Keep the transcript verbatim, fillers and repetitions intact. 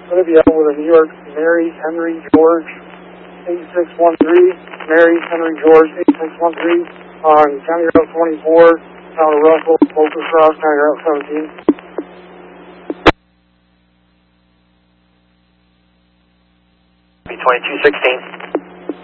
going to be out with a New York Mary Henry George eight six one three, Mary Henry George eight six one three on County Route twenty-four, town of Russell, Locust Cross, County Route seventeen. twenty-two sixteen.